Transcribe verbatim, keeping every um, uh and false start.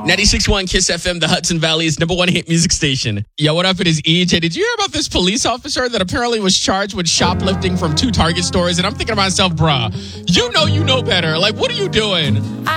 ninety-six point one Kiss F M, the Hudson Valley's number one hit music station. Yo, what up? It is E J. Did you hear about this police officer that apparently was charged with shoplifting from two Target stores? And I'm thinking to myself, bruh, you know you know better. Like, what are you doing?